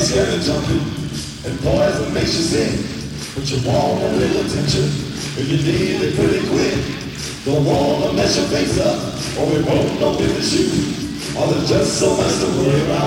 scared of jumping, and poison makes you sick. But you want a little attention, and you need it pretty quick. Don't wanna mess your face up, or we won't know if it's you. Or there's just so much to worry about.